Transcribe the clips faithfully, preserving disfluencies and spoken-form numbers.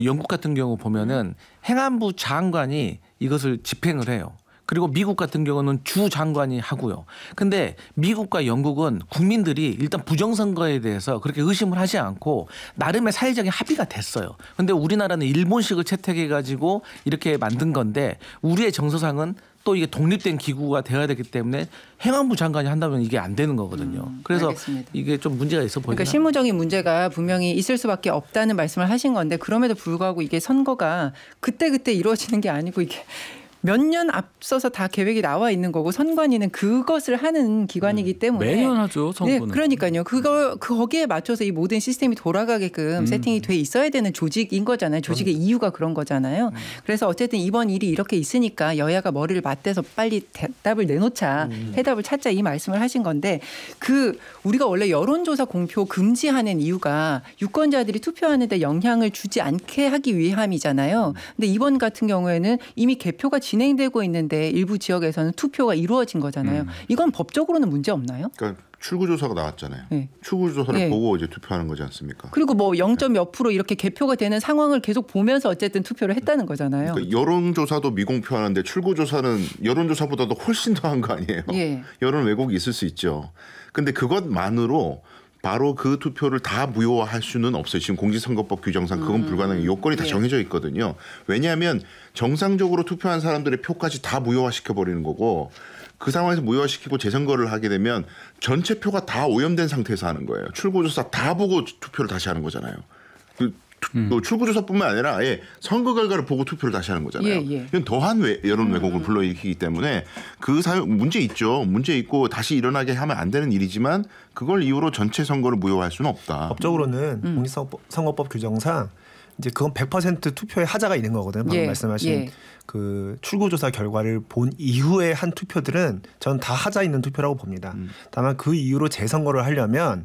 영국 같은 경우 보면은 행안부 장관이 이것을 집행을 해요. 그리고 미국 같은 경우는 주 장관이 하고요. 근데 미국과 영국은 국민들이 일단 부정선거에 대해서 그렇게 의심을 하지 않고 나름의 사회적인 합의가 됐어요. 근데 우리나라는 일본식을 채택해 가지고 이렇게 만든 건데 우리의 정서상은 또 이게 독립된 기구가 되어야 되기 때문에 행안부 장관이 한다면 이게 안 되는 거거든요. 음, 그래서 알겠습니다. 이게 좀 문제가 있어 보이죠. 그러니까 실무적인 문제가 분명히 있을 수밖에 없다는 말씀을 하신 건데 그럼에도 불구하고 이게 선거가 그때그때 이루어지는 게 아니고 이게 몇 년 앞서서 다 계획이 나와 있는 거고 선관위는 그것을 하는 기관이기 때문에 매년 하죠. 선거는. 네, 그러니까요. 그거 거기에 맞춰서 이 모든 시스템이 돌아가게끔 음. 세팅이 돼 있어야 되는 조직인 거잖아요. 조직의 그럼. 이유가 그런 거잖아요. 음. 그래서 어쨌든 이번 일이 이렇게 있으니까 여야가 머리를 맞대서 빨리 대답을 내놓자, 음. 해답을 찾자 이 말씀을 하신 건데 그 우리가 원래 여론조사 공표 금지하는 이유가 유권자들이 투표하는 데 영향을 주지 않게 하기 위함이잖아요. 근데 이번 같은 경우에는 이미 개표가 진행되고 있는데 일부 지역에서는 투표가 이루어진 거잖아요. 음. 이건 법적으로는 문제 없나요? 그러니까 출구조사가 나왔잖아요. 네. 출구조사를 네. 보고 이제 투표하는 거지 않습니까? 그리고 뭐 영 점 몇 프로 이렇게 개표가 되는 상황을 계속 보면서 어쨌든 투표를 했다는 거잖아요. 그러니까 여론조사도 미공표하는데 출구조사는 여론조사보다도 훨씬 더한 거 아니에요. 예. 여론 왜곡이 있을 수 있죠. 근데 그것만으로 바로 그 투표를 다 무효화할 수는 없어요. 지금 공직선거법 규정상 그건 불가능해요. 요건이 다 정해져 있거든요. 왜냐하면 정상적으로 투표한 사람들의 표까지 다 무효화시켜버리는 거고 그 상황에서 무효화시키고 재선거를 하게 되면 전체 표가 다 오염된 상태에서 하는 거예요. 출구조사 다 보고 투표를 다시 하는 거잖아요. 그 음. 출구조사뿐만 아니라 아예 선거 결과를 보고 투표를 다시 하는 거잖아요. 예, 예. 이건 더한 외, 여론 왜곡을 음. 불러일으키기 때문에 그 사용 문제 있죠. 문제 있고 다시 일어나게 하면 안 되는 일이지만 그걸 이유로 전체 선거를 무효화할 수는 없다. 법적으로는 음. 공직선거법 규정상 이제 그건 백 퍼센트 투표에 하자가 있는 거거든요. 방금 예, 말씀하신 예. 그 출구조사 결과를 본 이후에 한 투표들은 저는 다 하자 있는 투표라고 봅니다. 음. 다만 그 이후로 재선거를 하려면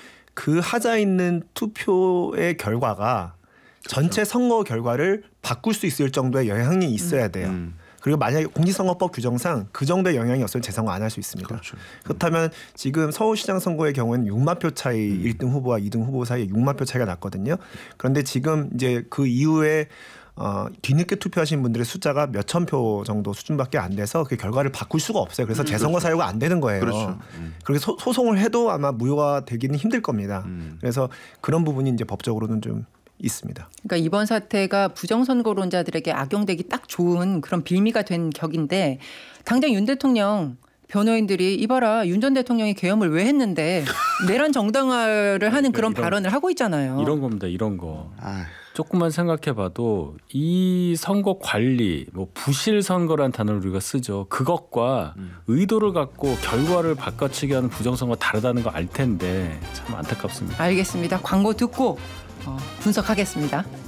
그 하자 있는 투표의 결과가 그렇죠. 전체 선거 결과를 바꿀 수 있을 정도의 영향이 있어야 돼요. 음. 그리고 만약에 공직선거법 규정상 그 정도의 영향이 없으면 재선거 안 할 수 있습니다. 그렇죠. 그렇다면 지금 서울시장 선거의 경우에는 육만 표 차이 음. 일 등 후보와 이 등 후보 사이에 육만 표 차이가 났거든요. 그런데 지금 이제 그 이후에 어, 뒤늦게 투표하신 분들의 숫자가 몇천 표 정도 수준밖에 안 돼서 그 결과를 바꿀 수가 없어요. 그래서 음, 재선거 그렇죠. 사유가 안 되는 거예요. 그렇죠. 음. 그래서 소송을 해도 아마 무효가 되기는 힘들 겁니다. 음. 그래서 그런 부분이 이제 법적으로는 좀 있습니다. 그러니까 이번 사태가 부정선거론자들에게 악용되기 딱 좋은 그런 빌미가 된 격인데 당장 윤 대통령 변호인들이 이봐라 윤 전 대통령이 계엄을 왜 했는데 내란 정당화를 하는 그런 이런, 발언을 하고 있잖아요. 이런 겁니다. 이런 거. 아휴. 조금만 생각해봐도 이 선거 관리, 뭐 부실 선거란 단어를 우리가 쓰죠. 그것과 음. 의도를 갖고 결과를 바꿔치기 하는 부정선거 다르다는 거 알 텐데 참 안타깝습니다. 알겠습니다. 광고 듣고 어, 분석하겠습니다.